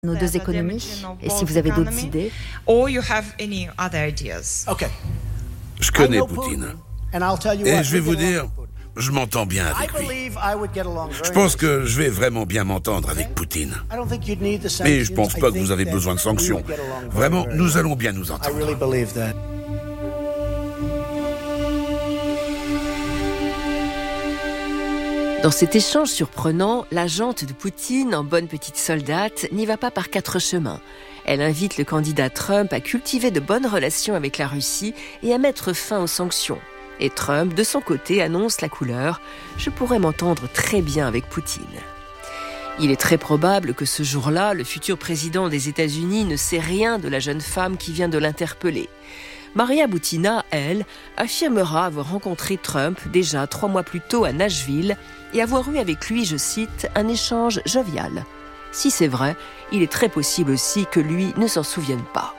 nos deux économies, et si vous avez d'autres idées. Je connais Poutine. Et je vais vous dire, je m'entends bien avec lui. Je pense que je vais vraiment bien m'entendre avec Poutine. Mais je pense pas que vous avez besoin de sanctions. Vraiment, nous allons bien nous entendre. Dans cet échange surprenant, l'agente de Poutine, en bonne petite soldate, n'y va pas par quatre chemins. Elle invite le candidat Trump à cultiver de bonnes relations avec la Russie et à mettre fin aux sanctions. Et Trump, de son côté, annonce la couleur « Je pourrais m'entendre très bien avec Poutine ». Il est très probable que ce jour-là, le futur président des États-Unis ne sait rien de la jeune femme qui vient de l'interpeller. Maria Butina, elle, affirmera avoir rencontré Trump déjà 3 mois plus tôt à Nashville et avoir eu avec lui, je cite, un échange jovial. Si c'est vrai, il est très possible aussi que lui ne s'en souvienne pas.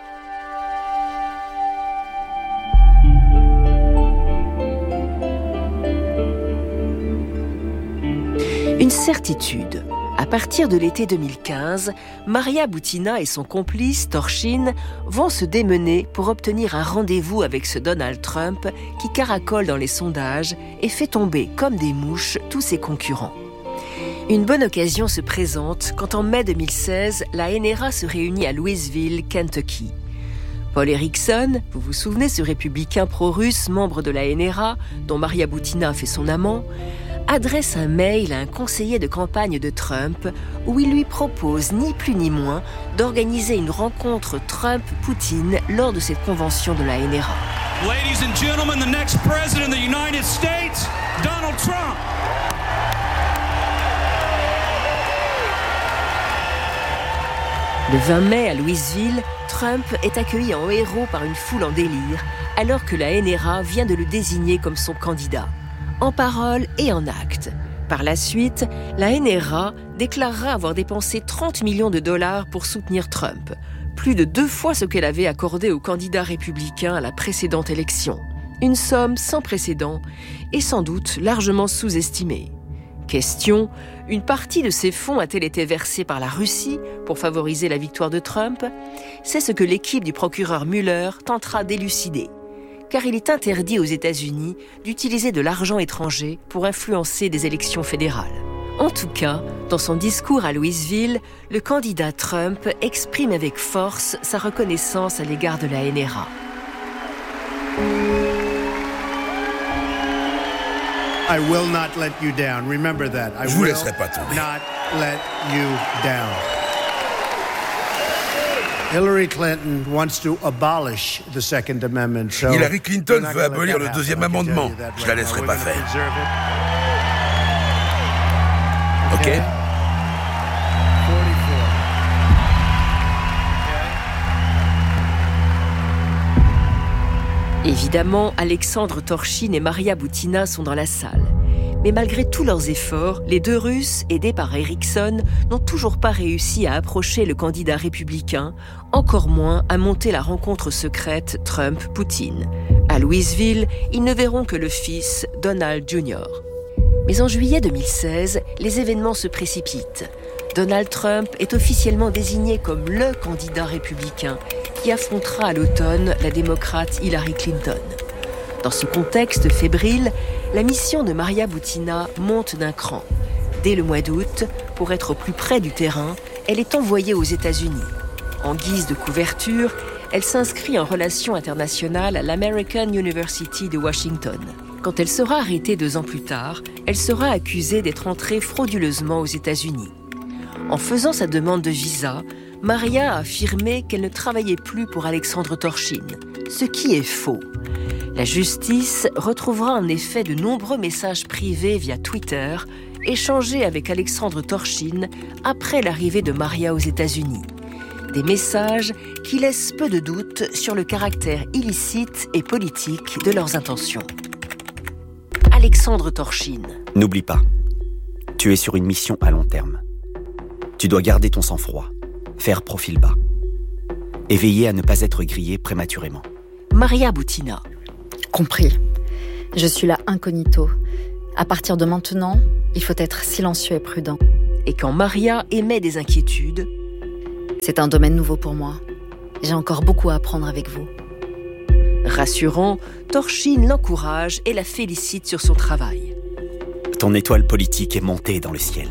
Une certitude. À partir de l'été 2015, Maria Butina et son complice, Torshin, vont se démener pour obtenir un rendez-vous avec ce Donald Trump qui caracole dans les sondages et fait tomber comme des mouches tous ses concurrents. Une bonne occasion se présente quand en mai 2016, la NRA se réunit à Louisville, Kentucky. Paul Erickson, vous vous souvenez, ce républicain pro-russe, membre de la NRA, dont Maria Butina fait son amant, adresse un mail à un conseiller de campagne de Trump où il lui propose ni plus ni moins d'organiser une rencontre Trump-Poutine lors de cette convention de la NRA. Ladies and gentlemen, the next president of the United States, Donald Trump. Le 20 mai à Louisville, Trump est accueilli en héros par une foule en délire alors que la NRA vient de le désigner comme son candidat. En parole et en acte. Par la suite, la NRA déclarera avoir dépensé 30 millions de dollars pour soutenir Trump, plus de 2 fois ce qu'elle avait accordé au candidat républicain à la précédente élection. Une somme sans précédent et sans doute largement sous-estimée. Question, une partie de ces fonds a-t-elle été versée par la Russie pour favoriser la victoire de Trump ? C'est ce que l'équipe du procureur Mueller tentera d'élucider. Car il est interdit aux États-Unis d'utiliser de l'argent étranger pour influencer des élections fédérales. En tout cas, dans son discours à Louisville, le candidat Trump exprime avec force sa reconnaissance à l'égard de la NRA. I will not let you down. Remember that. I Je vous laisserai pas tomber. Not let you down. Hillary Clinton wants to abolish the Second Amendment. So Hillary Clinton veut abolir le deuxième amendement. Je la laisserai pas faire. OK? 44. Évidemment, Alexandre Torshin et Maria Butina sont dans la salle. Mais malgré tous leurs efforts, les deux Russes, aidés par Erickson, n'ont toujours pas réussi à approcher le candidat républicain, encore moins à monter la rencontre secrète Trump-Poutine. À Louisville, ils ne verront que le fils, Donald Jr. Mais en juillet 2016, les événements se précipitent. Donald Trump est officiellement désigné comme le candidat républicain qui affrontera à l'automne la démocrate Hillary Clinton. Dans ce contexte fébrile, la mission de Maria Butina monte d'un cran. Dès le mois d'août, pour être au plus près du terrain, elle est envoyée aux États-Unis. En guise de couverture, elle s'inscrit en relations internationales à l'American University de Washington. Quand elle sera arrêtée 2 ans plus tard, elle sera accusée d'être entrée frauduleusement aux États-Unis. En faisant sa demande de visa, Maria a affirmé qu'elle ne travaillait plus pour Alexandre Torshin, ce qui est faux. La justice retrouvera en effet de nombreux messages privés via Twitter, échangés avec Alexandre Torshin après l'arrivée de Maria aux États-Unis. Des messages qui laissent peu de doute sur le caractère illicite et politique de leurs intentions. Alexandre Torshin. N'oublie pas, tu es sur une mission à long terme. Tu dois garder ton sang-froid, faire profil bas et veiller à ne pas être grillé prématurément. Maria Butina. Compris. Je suis là incognito. À partir de maintenant, il faut être silencieux et prudent. Et quand Maria émet des inquiétudes, C'est un domaine nouveau pour moi. J'ai encore beaucoup à apprendre avec vous. Rassurant, Torshine l'encourage et la félicite sur son travail. Ton étoile politique est montée dans le ciel.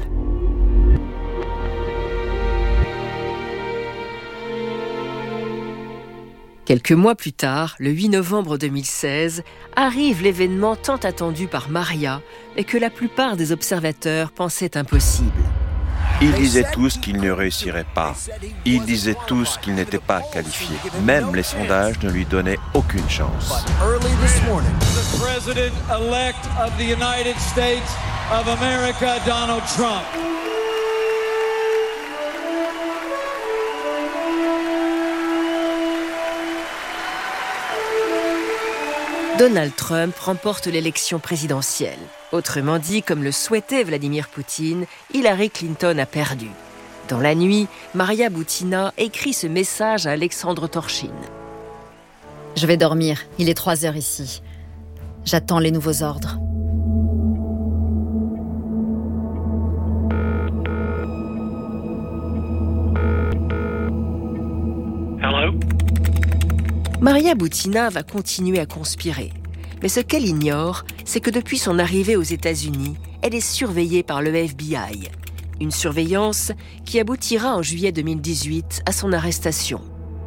Quelques mois plus tard, le 8 novembre 2016, arrive l'événement tant attendu par Maria et que la plupart des observateurs pensaient impossible. Ils disaient tous qu'ils ne réussiraient pas. Ils disaient tous qu'il n'était pas qualifié. Même les sondages ne lui donnaient aucune chance. The President-elect of the United States of America, Donald Trump. Donald Trump remporte l'élection présidentielle. Autrement dit, comme le souhaitait Vladimir Poutine, Hillary Clinton a perdu. Dans la nuit, Maria Butina écrit ce message à Alexandre Torshine. Je vais dormir, il est 3 heures ici. J'attends les nouveaux ordres. Hello? Maria Butina va continuer à conspirer. Mais ce qu'elle ignore, c'est que depuis son arrivée aux États-Unis, elle est surveillée par le FBI. Une surveillance qui aboutira en juillet 2018 à son arrestation.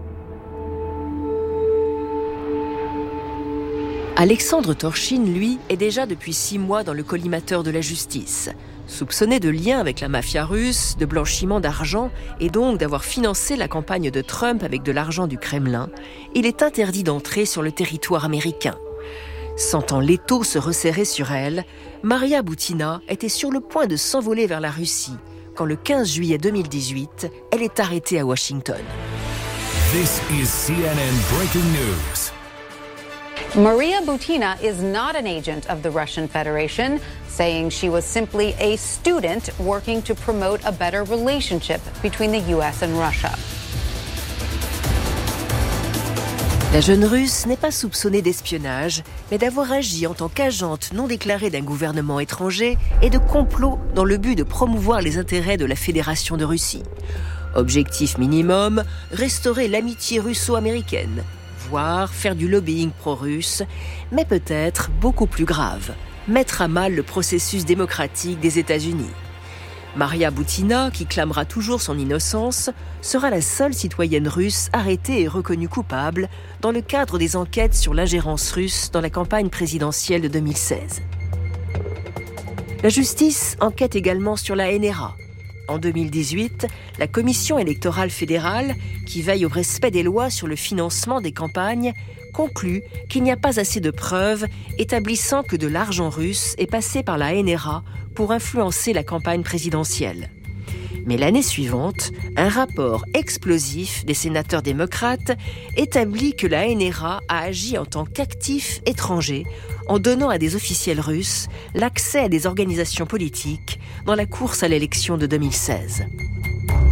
Alexandre Torshine, lui, est déjà depuis 6 mois dans le collimateur de la justice. Soupçonné de lien avec la mafia russe, de blanchiment d'argent et donc d'avoir financé la campagne de Trump avec de l'argent du Kremlin, il est interdit d'entrer sur le territoire américain. Sentant l'étau se resserrer sur elle, Maria Butina était sur le point de s'envoler vers la Russie quand le 15 juillet 2018, elle est arrêtée à Washington. This is CNN Breaking News. Maria Butina is not an agent of the Russian Federation, saying she was simply a student working to promote a better relationship between the US and Russia. La jeune Russe n'est pas soupçonnée d'espionnage, mais d'avoir agi en tant qu'agente non déclarée d'un gouvernement étranger et de complot dans le but de promouvoir les intérêts de la Fédération de Russie. Objectif minimum, restaurer l'amitié russo-américaine, voire faire du lobbying pro-russe, mais peut-être beaucoup plus grave, mettre à mal le processus démocratique des États-Unis. Maria Butina, qui clamera toujours son innocence, sera la seule citoyenne russe arrêtée et reconnue coupable dans le cadre des enquêtes sur l'ingérence russe dans la campagne présidentielle de 2016. La justice enquête également sur la NRA. En 2018, la Commission électorale fédérale, qui veille au respect des lois sur le financement des campagnes, conclut qu'il n'y a pas assez de preuves établissant que de l'argent russe est passé par la NRA pour influencer la campagne présidentielle. Mais l'année suivante, un rapport explosif des sénateurs démocrates établit que la NRA a agi en tant qu'actif étranger en donnant à des officiels russes l'accès à des organisations politiques dans la course à l'élection de 2016.